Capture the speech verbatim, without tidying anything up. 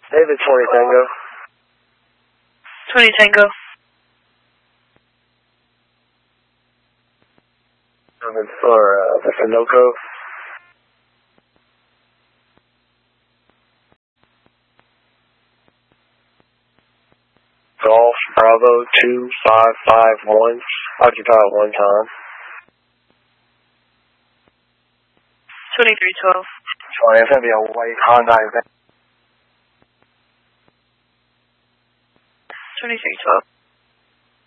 David twenty Tango. twenty Tango. David for uh, the Sunoco. Golf Bravo two five five one. Occupy at one time. twenty-three twelve. Sorry, it's going to be a white Hyundai van.